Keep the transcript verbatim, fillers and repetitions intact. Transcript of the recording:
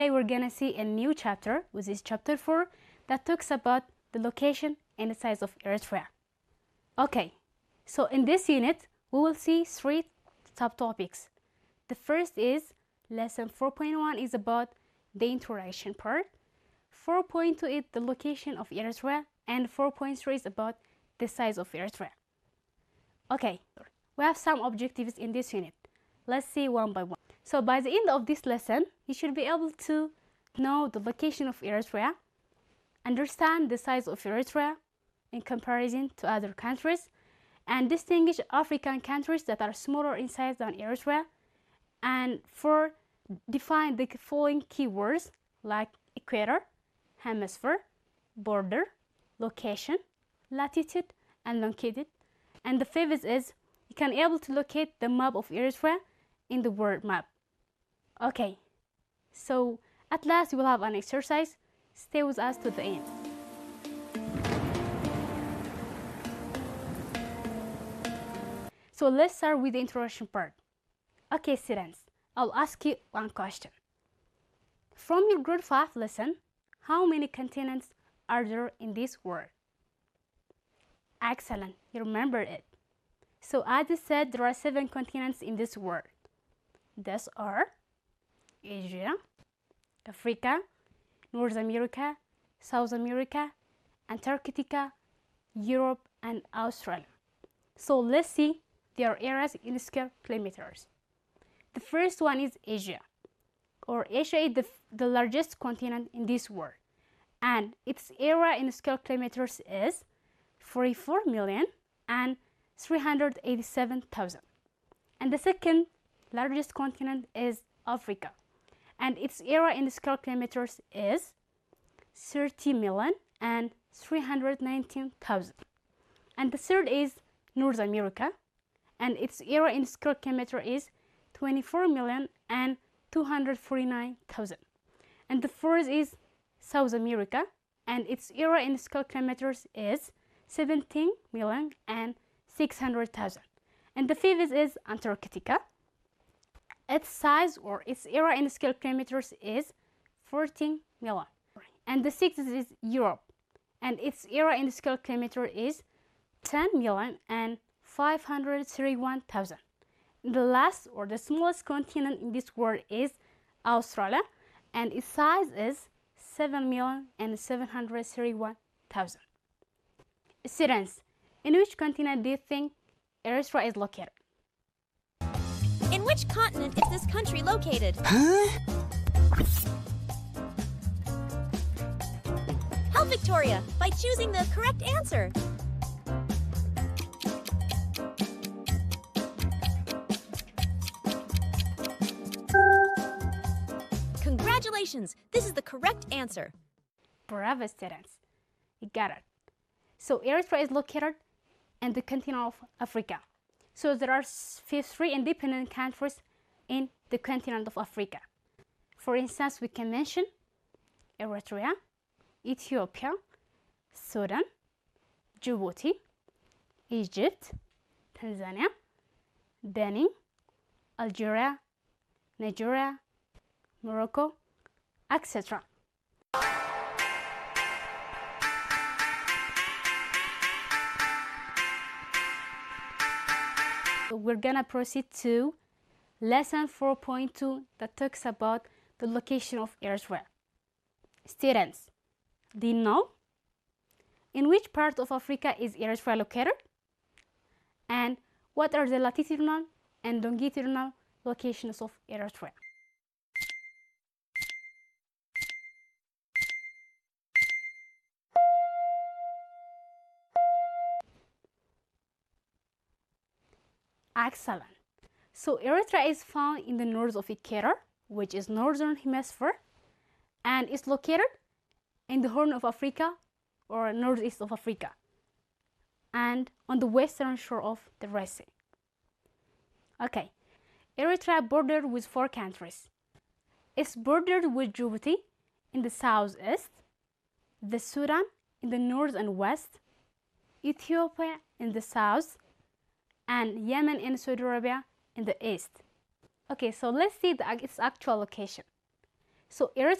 Today we're gonna see a new chapter, which is chapter four, that talks about the location and the size of Eritrea. Okay, so in this unit, we will see three subtopics. The first is lesson four point one is about the introduction part. four point two is the location of Eritrea, and four point three is about the size of Eritrea. Okay, we have some objectives in this unit. Let's see one by one. So by the end of this lesson, you should be able to know the location of Eritrea, understand the size of Eritrea in comparison to other countries, and distinguish African countries that are smaller in size than Eritrea, and for define the following keywords like equator, hemisphere, border, location, latitude, and longitude. And the fifth is you can able to locate the map of Eritrea in the world map. Okay, so at last you will have an exercise. Stay with us to the end. So let's start with the introduction part. Okay, students, I'll ask you one question. From your grade five lesson, how many continents are there in this world? Excellent, you remember it. So as I said, there are seven continents in this world. These are Asia, Africa, North America, South America, Antarctica, Europe, and Australia. So let's see their areas in square kilometers. The first one is Asia, or Asia is the, the largest continent in this world, and its area in square kilometers is forty-four million and three hundred eighty-seven thousand. And the second largest continent is Africa, and its area in square kilometers is thirty million and three hundred nineteen thousand. And the third is North America, and its area in square kilometer is twenty-four million and two hundred forty-nine thousand. And the fourth is South America, and its area in square kilometers is seventeen million and six hundred thousand. And the fifth is Antarctica. Its size or its area in square kilometers is fourteen million. And the sixth is Europe, and its area in square kilometer is ten million and five hundred thirty-one thousand. The last or the smallest continent in this world is Australia, and its size is seven million and seven hundred thirty-one thousand. Students, in which continent do you think Eritrea is located? In which continent is this country located? Huh? Help Victoria by choosing the correct answer. Congratulations! This is the correct answer. Bravo, students. You got it. So Eritrea is located in the continent of Africa. So there are three independent countries in the continent of Africa. For instance, we can mention Eritrea, Ethiopia, Sudan, Djibouti, Egypt, Tanzania, Benin, Algeria, Nigeria, Morocco, et cetera. We're gonna proceed to lesson four point two that talks about the location of Eritrea. Students, do you know in which part of Africa is Eritrea located? And what are the latitudinal and longitudinal locations of Eritrea? Excellent. So Eritrea is found in the north of equator, which is northern hemisphere, and is located in the Horn of Africa or northeast of Africa, and on the western shore of the Red Sea. Okay, Eritrea bordered with four countries. It's bordered with Djibouti in the southeast, the Sudan in the north and west, Ethiopia in the south, and Yemen and Saudi Arabia in the east. Okay, so let's see the, its actual location. So Earth